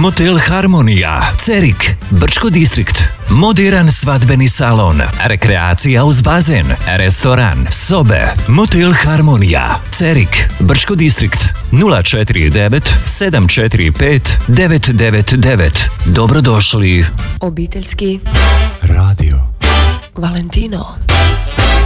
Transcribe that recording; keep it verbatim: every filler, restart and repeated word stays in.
Motel Harmonija, Cerik, Brčko distrikt. Modern svadbeni salon, rekreacija uz bazen, restoran, sobe. Motel Harmonija, Cerik, Brčko distrikt. nula četiri devet sedam četiri pet devet devet devet. Dobrodošli. Obiteljski radio Valentino.